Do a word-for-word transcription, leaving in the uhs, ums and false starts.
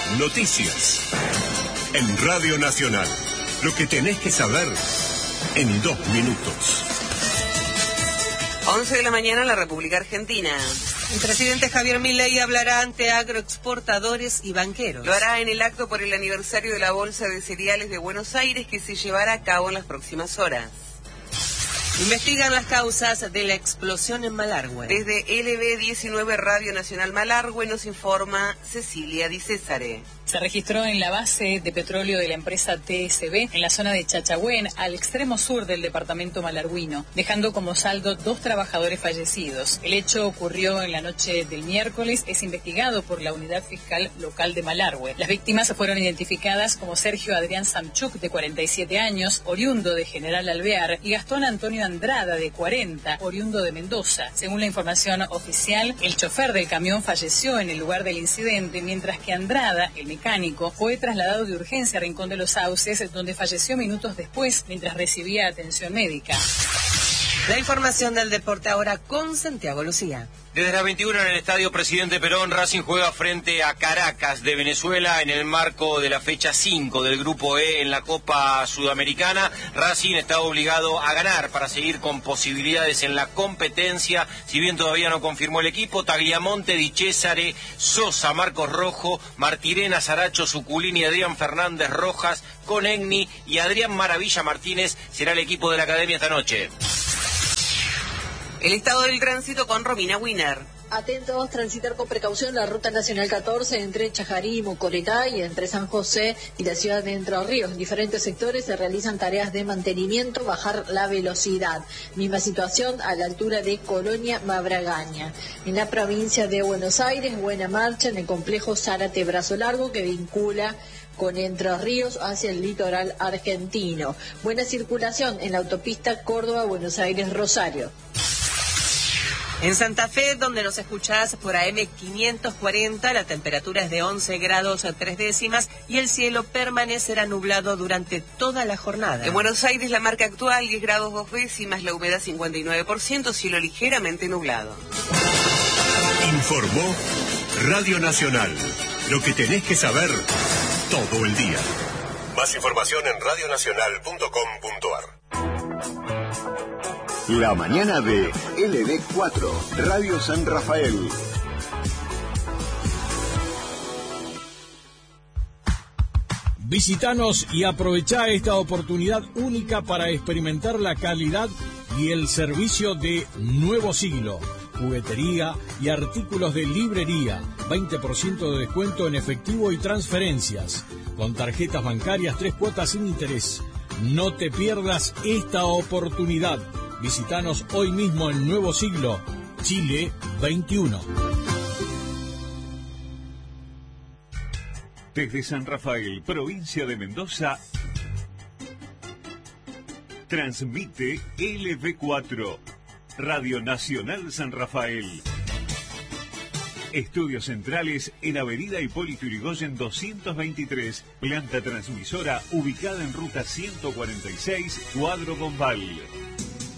Noticias. En Radio Nacional. Lo que tenés que saber en dos minutos. once de la mañana en la República Argentina. El presidente Javier Milei hablará ante agroexportadores y banqueros. Lo hará en el acto por el aniversario de la Bolsa de Cereales de Buenos Aires, que se llevará a cabo en las próximas horas. Investigan las causas de la explosión en Malargüe. Desde L B diecinueve Radio Nacional Malargüe nos informa Cecilia Di Césare. Se registró en la base de petróleo de la empresa T S B en la zona de Chachagüén, al extremo sur del departamento malargüino, dejando como saldo dos trabajadores fallecidos. El hecho ocurrió en la noche del miércoles, es investigado por la Unidad Fiscal Local de Malargüe. Las víctimas fueron identificadas como Sergio Adrián Samchuk, de cuarenta y siete años, oriundo de General Alvear, y Gastón Antonio Andrada, de cuarenta, oriundo de Mendoza. Según la información oficial, el chofer del camión falleció en el lugar del incidente, mientras que Andrada, el mecánico, fue trasladado de urgencia a Rincón de los Sauces, donde falleció minutos después mientras recibía atención médica. La información del deporte ahora con Santiago Lucía. Desde las veintiuna en el Estadio Presidente Perón, Racing juega frente a Caracas de Venezuela en el marco de la fecha cinco del Grupo E en la Copa Sudamericana. Racing está obligado a ganar para seguir con posibilidades en la competencia, si bien todavía no confirmó el equipo. Tagliamonte, Di Césare, Sosa, Marcos Rojo, Martirena, Saracho, Suculini, Adrián Fernández Rojas, Conegni y Adrián Maravilla Martínez será el equipo de la Academia esta noche. El estado del tránsito con Romina Wiener. Atentos, transitar con precaución la ruta nacional catorce entre Chajarí y Mocoretá y entre San José y la ciudad de Entre Ríos. En diferentes sectores se realizan tareas de mantenimiento, bajar la velocidad. Misma situación a la altura de Colonia Mabragaña. En la provincia de Buenos Aires, buena marcha en el complejo Zárate Brazo Largo, que vincula con Entre Ríos hacia el litoral argentino. Buena circulación en la autopista Córdoba-Buenos Aires-Rosario. En Santa Fe, donde nos escuchás por A M quinientos cuarenta, la temperatura es de once grados tres décimas y el cielo permanecerá nublado durante toda la jornada. En Buenos Aires la marca actual diez grados dos décimas, la humedad cincuenta y nueve por ciento, cielo ligeramente nublado. Informó Radio Nacional. Lo que tenés que saber todo el día. Más información en radio nacional punto com punto a r. La mañana de L B cuatro, Radio San Rafael. Visítanos y aprovechá esta oportunidad única para experimentar la calidad y el servicio de Nuevo Siglo. Juguetería y artículos de librería. veinte por ciento de descuento en efectivo y transferencias. Con tarjetas bancarias, tres cuotas sin interés. No te pierdas esta oportunidad. Visítanos hoy mismo en Nuevo Siglo, Chile veintiuno. Desde San Rafael, provincia de Mendoza, transmite L B cuatro, Radio Nacional San Rafael. Estudios centrales en Avenida Hipólito Yrigoyen doscientos veintitrés, planta transmisora ubicada en ruta ciento cuarenta y seis, Cuadro Bombal.